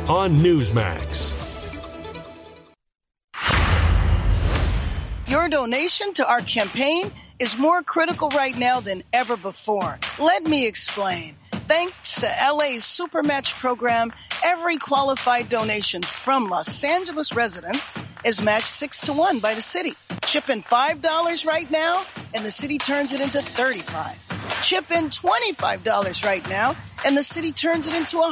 on Newsmax. Your donation to our campaign is more critical right now than ever before. Let me explain. Thanks to LA's Supermatch program, every qualified donation from Los Angeles residents is matched 6-1 by the city. Chip in $5 right now, and the city turns it into $35. Chip in $25 right now, and the city turns it into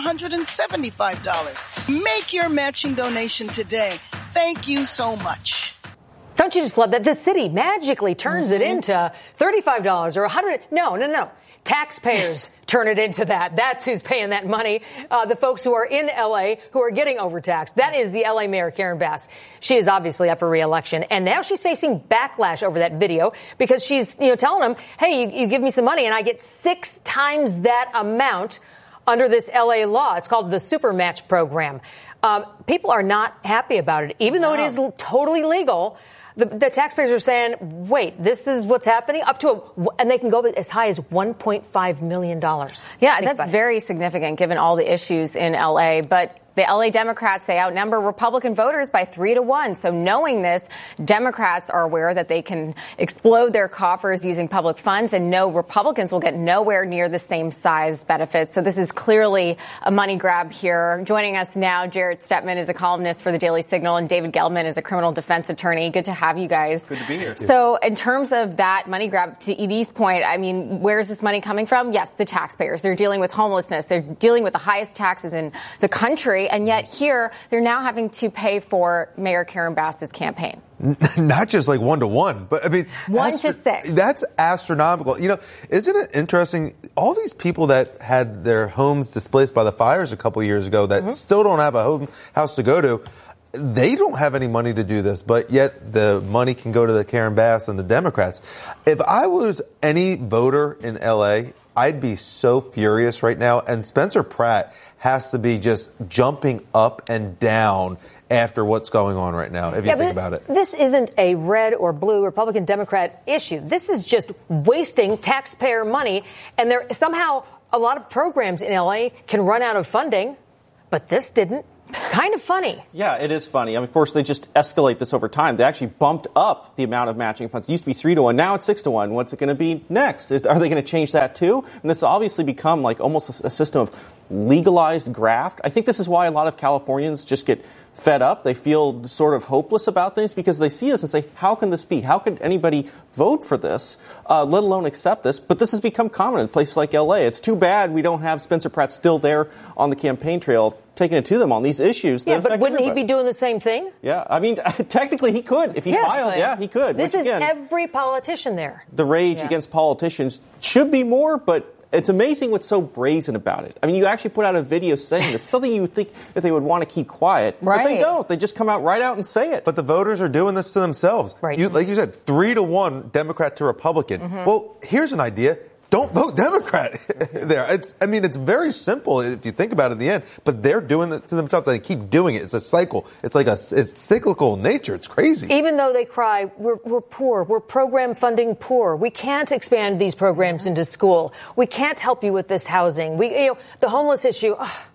$175. Make your matching donation today. Thank you so much. Don't you just love that? The city magically turns it into $35 or $100. No. Taxpayers turn it into that. That's who's paying that money. The folks who are in L.A. who are getting overtaxed. That is the L.A. Mayor, Karen Bass. She is obviously up for re-election. And now she's facing backlash over that video because she's, telling them, hey, you give me some money and I get 6 times that amount under this L.A. law. It's called the Supermatch program. People are not happy about it, even though it is totally legal. The taxpayers are saying, wait, this is what's happening? And they can go as high as $1.5 million. Yeah, that's very significant given all the issues in L.A. But the L.A. Democrats, they outnumber Republican voters by 3-1. So knowing this, Democrats are aware that they can explode their coffers using public funds, and no, Republicans will get nowhere near the same size benefits. So this is clearly a money grab here. Joining us now, Jarrett Stepman is a columnist for the Daily Signal, and David Geldman is a criminal defense attorney. Good to have you guys. Good to be here. So in terms of that money grab, to Edie's point, I mean, where is this money coming from? Yes, the taxpayers. They're dealing with homelessness. They're dealing with the highest taxes in the country. And yet here, they're now having to pay for Mayor Karen Bass's campaign. Not just like 1-1, but I mean, 1-6. That's astronomical. Isn't it interesting? All these people that had their homes displaced by the fires a couple years ago that still don't have a house to go to, they don't have any money to do this, but yet the money can go to the Karen Bass and the Democrats. If I was any voter in L.A., I'd be so furious right now. And Spencer Pratt has to be just jumping up and down after what's going on right now, if you think about it. This isn't a red or blue Republican Democrat issue. This is just wasting taxpayer money. And somehow a lot of programs in L.A. can run out of funding, but this didn't. Kind of funny. Yeah, it is funny. I mean, of course, they just escalate this over time. They actually bumped up the amount of matching funds. It used to be 3-1. Now it's 6-1. What's it going to be next? Are they going to change that too? And this has obviously become like almost a system of legalized graft. I think this is why a lot of Californians just get fed up. They feel sort of hopeless about things because they see this and say, how can this be? How could anybody vote for this, let alone accept this? But this has become common in places like L.A. It's too bad we don't have Spencer Pratt still there on the campaign trail taking it to them on these issues. Yeah, but wouldn't he be doing the same thing? Yeah, I mean, technically he could. If he filed, yeah, he could. This is every politician there. The rage against politicians should be more, but it's amazing what's so brazen about it. I mean, you actually put out a video saying this, something you would think that they would want to keep quiet, but they don't. They just come out right out and say it. But the voters are doing this to themselves. Right. Like you said, 3-1 Democrat to Republican. Well, here's an idea. Don't vote Democrat there. It's very simple if you think about it in the end, but they're doing it to themselves. They keep doing it. It's a cycle. It's like it's cyclical in nature. It's crazy. Even though they cry, we're poor. We're program funding poor. We can't expand these programs into school. We can't help you with this housing. The homeless issue.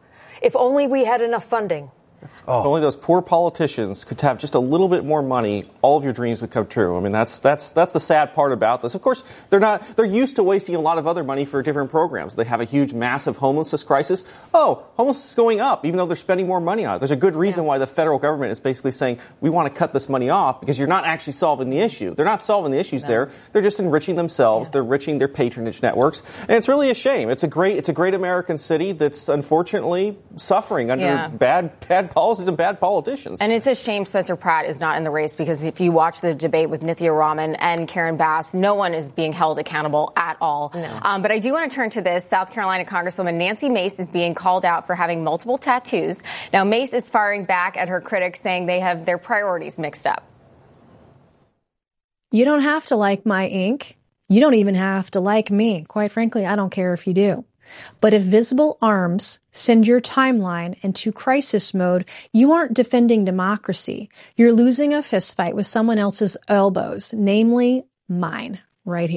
If only we had enough funding. If only those poor politicians could have just a little bit more money, all of your dreams would come true. I mean, that's the sad part about this. Of course, they're used to wasting a lot of other money for different programs. They have a huge, massive homelessness crisis. Homelessness is going up, even though they're spending more money on it. There's a good reason why the federal government is basically saying, we want to cut this money off because you're not actually solving the issue. They're not solving the issues there. They're just enriching themselves. They're enriching their patronage networks. And it's really a shame. It's a great American city that's unfortunately suffering under bad policies and bad politicians. And it's a shame Spencer Pratt is not in the race because if you watch the debate with Nithya Raman and Karen Bass, no one is being held accountable at all. No. But I do want to turn to this. South Carolina Congresswoman Nancy Mace is being called out for having multiple tattoos. Now, Mace is firing back at her critics, saying they have their priorities mixed up. You don't have to like my ink. You don't even have to like me. Quite frankly, I don't care if you do. But if visible arms send your timeline into crisis mode, you aren't defending democracy. You're losing a fistfight with someone else's elbows, namely mine, right here.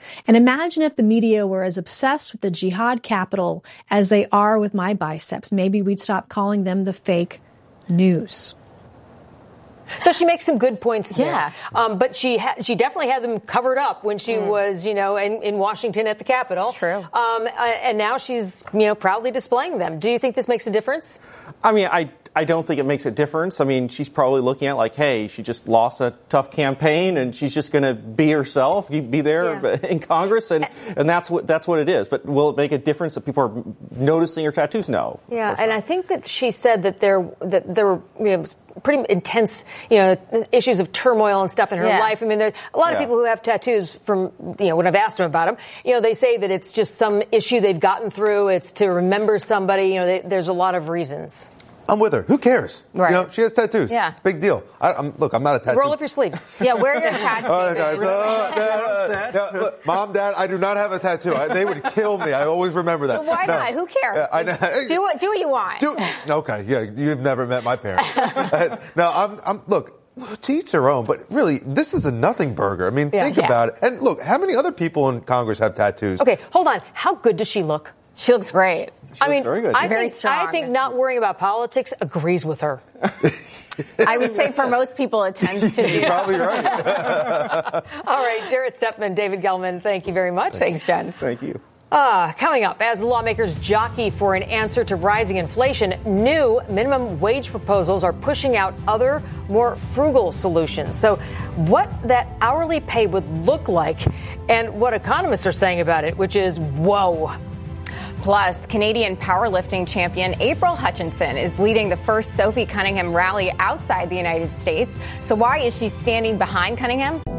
And imagine if the media were as obsessed with the jihad capital as they are with my biceps. Maybe we'd stop calling them the fake news. So she makes some good points there. Yeah. But she definitely had them covered up when she was, in Washington at the Capitol. True. And now she's, proudly displaying them. Do you think this makes a difference? I mean, I don't think it makes a difference. I mean, she's probably looking at hey, she just lost a tough campaign and she's just going to be herself, be there in Congress, and that's what it is. But will it make a difference that people are noticing her tattoos? No. Yeah, and I think that she said that there were pretty intense issues of turmoil and stuff in her life. I mean, there's a lot of people who have tattoos from when I've asked them about them, they say that it's just some issue they've gotten through. It's to remember somebody. There's a lot of reasons. I'm with her. Who cares? Right. She has tattoos. Yeah. Big deal. Look, I'm not a tattoo. Roll up your sleeves. Yeah, wear your tattoo. All right, guys. Look, Mom, Dad, I do not have a tattoo. They would kill me. I always remember that. Well, why not? Who cares? Yeah, I know. Do what you want. Okay, yeah, you've never met my parents. No, look, to each their own, but really, this is a nothing burger. I mean, think about it. And look, how many other people in Congress have tattoos? Okay, hold on. How good does she look? She looks great. She looks very good. I think not worrying about politics agrees with her. I would say for most people it tends to be. You're probably right. All right, Jarrett Stepman, David Gelman, thank you very much. Thanks, Jen. Thank you. Coming up, as lawmakers jockey for an answer to rising inflation, new minimum wage proposals are pushing out other, more frugal solutions. So what that hourly pay would look like and what economists are saying about it, which is whoa. Plus, Canadian powerlifting champion April Hutchinson is leading the first Sophie Cunningham rally outside the United States. So why is she standing behind Cunningham?